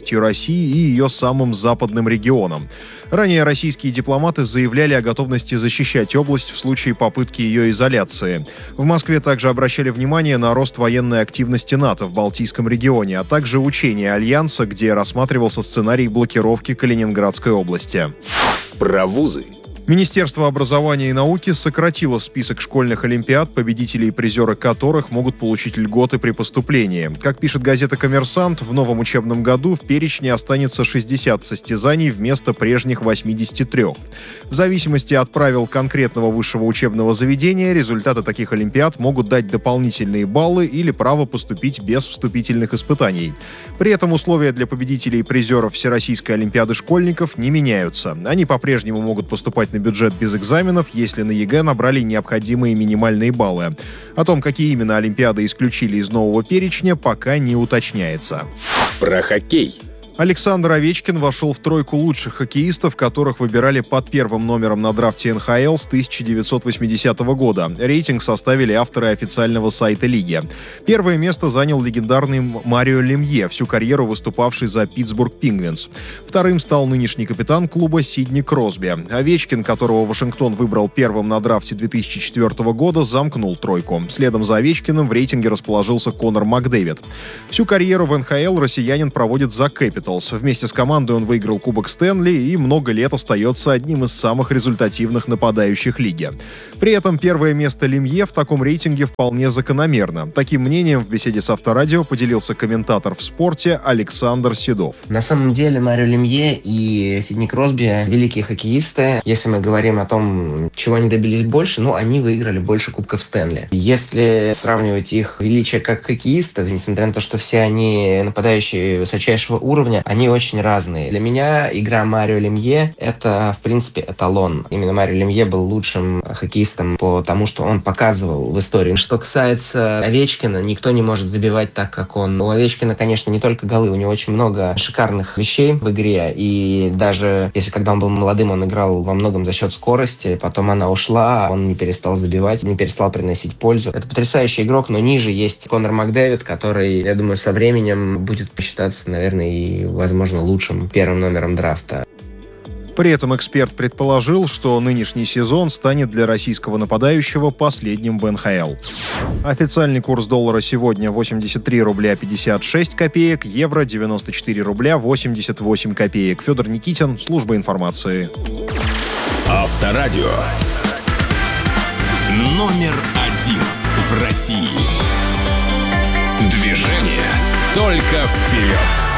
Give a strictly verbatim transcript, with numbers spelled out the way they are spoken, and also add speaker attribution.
Speaker 1: России и ее самым западным регионам. Ранее российские дипломаты заявляли о готовности защищать область в случае попытки ее изоляции. В Москве также обращали внимание на рост военной активности НАТО в Балтийском регионе, а также учения Альянса, где рассматривался сценарий блокировки Калининградской области.
Speaker 2: Про вузы.
Speaker 1: Министерство образования и науки сократило список школьных олимпиад, победители и призеры которых могут получить льготы при поступлении. Как пишет газета «Коммерсант», в новом учебном году в перечне останется шестьдесят состязаний вместо прежних восьмидесяти трёх. В зависимости от правил конкретного высшего учебного заведения, результаты таких олимпиад могут дать дополнительные баллы или право поступить без вступительных испытаний. При этом условия для победителей и призеров Всероссийской олимпиады школьников не меняются. Они по-прежнему могут поступать на бюджет без экзаменов, если на ЕГЭ набрали необходимые минимальные баллы. О том, какие именно олимпиады исключили из нового перечня, пока не уточняется.
Speaker 2: Про хоккей.
Speaker 1: Александр Овечкин вошел в тройку лучших хоккеистов, которых выбирали под первым номером на драфте эн ха эл с тысяча девятьсот восьмидесятого года. Рейтинг составили авторы официального сайта лиги. Первое место занял легендарный Марио Лемье, всю карьеру выступавший за Питтсбург Пингвинс. Вторым стал нынешний капитан клуба Сидни Кросби. Овечкин, которого Вашингтон выбрал первым на драфте две тысячи четвёртого года, замкнул тройку. Следом за Овечкиным в рейтинге расположился Конор Макдэвид. Всю карьеру в эн ха эл россиянин проводит за Кэпитал. Вместе с командой он выиграл Кубок Стэнли и много лет остается одним из самых результативных нападающих лиги. При этом первое место Лемье в таком рейтинге вполне закономерно. Таким мнением в беседе с Авторадио поделился комментатор в спорте Александр Седов.
Speaker 3: На самом деле Марио Лемье и Сидни Кросби — великие хоккеисты. Если мы говорим о том, чего они добились больше, ну, они выиграли больше Кубков Стэнли. Если сравнивать их величие как хоккеистов, несмотря на то, что все они нападающие высочайшего уровня, они очень разные. Для меня игра Марио Лемье — это, в принципе, эталон. Именно Марио Лемье был лучшим хоккеистом по тому, что он показывал в истории. Что касается Овечкина, никто не может забивать так, как он. У Овечкина, конечно, не только голы, у него очень много шикарных вещей в игре. И даже если когда он был молодым, он играл во многом за счет скорости, потом она ушла, он не перестал забивать, не перестал приносить пользу. Это потрясающий игрок, но ниже есть Конор Макдэвид, который, я думаю, со временем будет считаться, наверное, и возможно, лучшим первым номером драфта.
Speaker 1: При этом эксперт предположил, что нынешний сезон станет для российского нападающего последним в эн ха эл. Официальный курс доллара сегодня восемьдесят три рубля пятьдесят шесть копеек, евро девяносто четыре рубля восемьдесят восемь копеек. Федор Никитин, служба информации.
Speaker 2: Авторадио. Номер один в России. Движение только вперед.